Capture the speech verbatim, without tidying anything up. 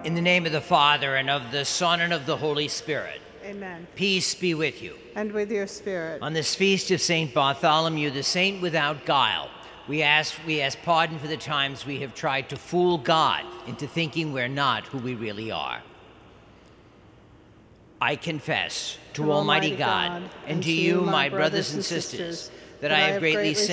In the name of the Father, and of the Son, and of the Holy Spirit. Amen. Peace be with you. And with your spirit. On this feast of Saint Bartholomew, the saint without guile, we ask, we ask pardon for the times we have tried to fool God into thinking we're not who we really are. I confess to, to Almighty God, God and to you, my brothers and sisters, that I have greatly sinned